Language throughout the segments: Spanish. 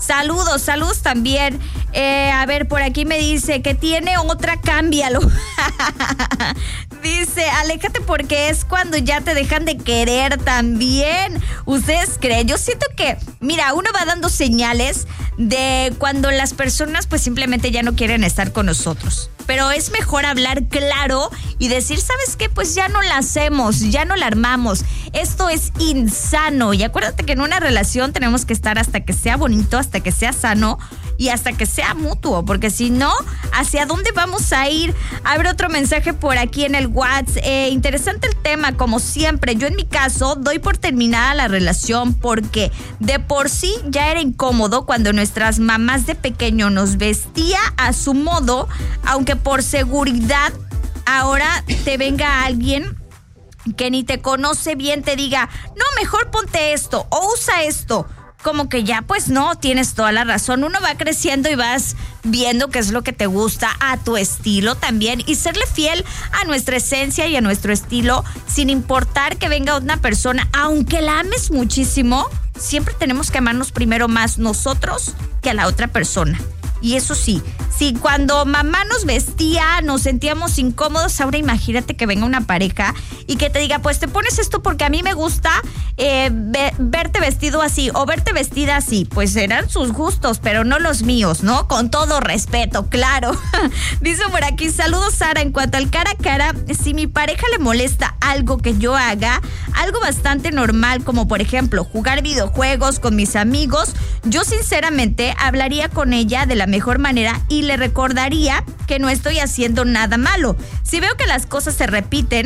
Saludos también. A ver, por aquí me dice que tiene otra, cámbialo. Dice, aléjate porque es cuando ya te dejan de querer también. ¿Ustedes creen? Yo siento que, mira, uno va dando señales de cuando las personas pues simplemente ya no quieren estar con nosotros. Pero es mejor hablar claro y decir, ¿sabes qué? Pues ya no la hacemos, ya no la armamos. Esto es insano. Y acuérdate que en una relación tenemos que estar hasta que sea bonito, hasta que sea sano y hasta que sea mutuo. Porque si no, ¿hacia dónde vamos a ir? Abre otro mensaje por aquí en el WhatsApp. Interesante el tema, como siempre. Yo en mi caso doy por terminada la relación porque de por sí ya era incómodo cuando nuestras mamás de pequeño nos vestía a su modo, aunque por seguridad ahora te venga alguien que ni te conoce bien, te diga, no, mejor ponte esto o usa esto. Como que ya, pues no, tienes toda la razón. Uno va creciendo y vas viendo qué es lo que te gusta, a tu estilo también, y serle fiel a nuestra esencia y a nuestro estilo, sin importar que venga una persona, aunque la ames muchísimo, siempre tenemos que amarnos primero más nosotros que a la otra persona. Y eso sí, si cuando mamá nos vestía nos sentíamos incómodos, ahora imagínate que venga una pareja y que te diga, pues te pones esto porque a mí me gusta verte vestido así o verte vestida así. Pues serán sus gustos, pero no los míos, ¿no? Con todo respeto, claro. Dice por aquí, saludos Sara, en cuanto al cara a cara, si mi pareja le molesta algo que yo haga, algo bastante normal, como por ejemplo jugar videojuegos con mis amigos, yo sinceramente hablaría con ella de la mejor manera y le recordaría que no estoy haciendo nada malo. Si veo que las cosas se repiten,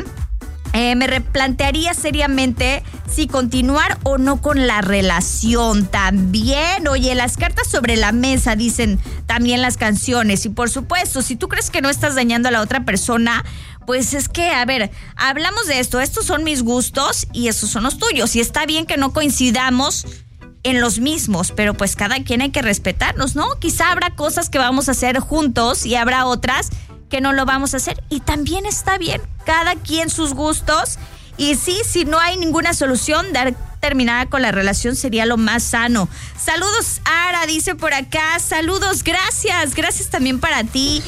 me replantearía seriamente si continuar o no con la relación también. Oye, las cartas sobre la mesa, dicen también las canciones. Y por supuesto, si tú crees que no estás dañando a la otra persona, pues es que, a ver, hablamos de esto. Estos son mis gustos y estos son los tuyos. Y está bien que no coincidamos en los mismos, pero pues cada quien hay que respetarnos, ¿no? Quizá habrá cosas que vamos a hacer juntos y habrá otras que no lo vamos a hacer, y también está bien, cada quien sus gustos. Y sí, si no hay ninguna solución, dar terminada con la relación sería lo más sano. Saludos Ara, dice por acá, saludos, gracias también para ti.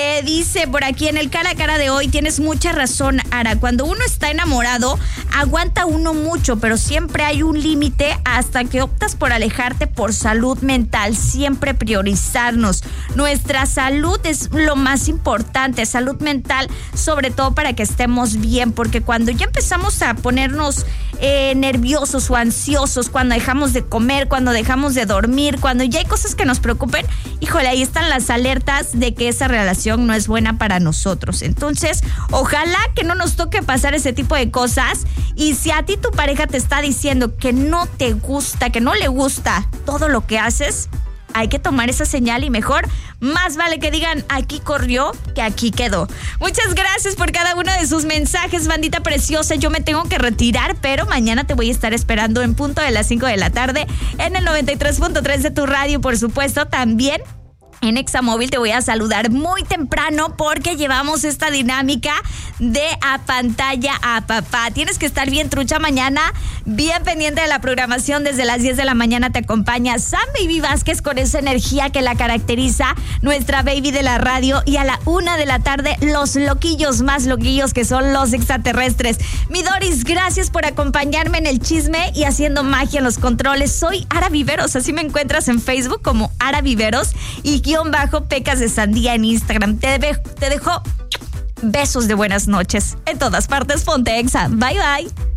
Dice por aquí, en el cara a cara de hoy tienes mucha razón, Ara, cuando uno está enamorado aguanta uno mucho, pero siempre hay un límite hasta que optas por alejarte por salud mental. Siempre priorizarnos, nuestra salud es lo más importante, salud mental sobre todo, para que estemos bien, porque cuando ya empezamos a ponernos nerviosos o ansiosos, cuando dejamos de comer, cuando dejamos de dormir, cuando ya hay cosas que nos preocupen, híjole, ahí están las alertas de que esa relación no es buena para nosotros. Entonces, ojalá que no nos toque pasar ese tipo de cosas. Y si a ti tu pareja te está diciendo que no te gusta, que no le gusta todo lo que haces, hay que tomar esa señal y mejor, más vale que digan aquí corrió que aquí quedó. Muchas gracias por cada uno de sus mensajes, bandita preciosa. Yo me tengo que retirar, pero mañana te voy a estar esperando en punto de las 5 de la tarde en el 93.3 de tu radio, por supuesto. También en Examóvil te voy a saludar muy temprano porque llevamos esta dinámica de a pantalla a papá. Tienes que estar bien trucha mañana, bien pendiente de la programación. Desde las 10 de la mañana te acompaña Sam Baby Vázquez con esa energía que la caracteriza, nuestra baby de la radio. Y a la 1 de la tarde, los loquillos más loquillos, que son los extraterrestres. Mi Doris, gracias por acompañarme en el chisme y haciendo magia en los controles. Soy Ara Viveros, así me encuentras en Facebook como Ara Viveros y _pecas de sandía en Instagram. Te dejo besos de buenas noches. En todas partes, ponte Exa. Bye, bye.